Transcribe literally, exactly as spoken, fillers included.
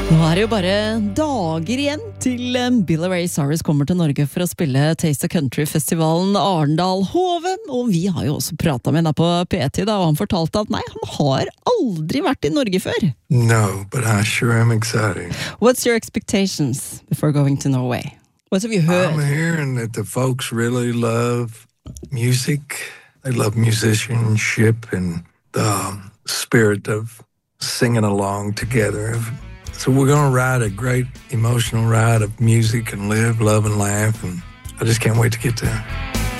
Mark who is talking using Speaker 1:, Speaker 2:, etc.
Speaker 1: Nå er det jo bare dager igjen til Billy Ray Cyrus kommer til Norge for å spille Taste of Country-festivalen Arendal Hove, og vi har jo også pratet med henne på P T da, og han fortalte at nei, han har aldri vært i Norge før.
Speaker 2: No, but I sure am excited.
Speaker 1: What's your expectations before going to Norway? What have you heard?
Speaker 2: I'm hearing that the folks really love music. They love musicianship and the spirit of singing along together. So we're going to ride a great emotional ride of music and live, love, and laugh, and I just can't wait to get there.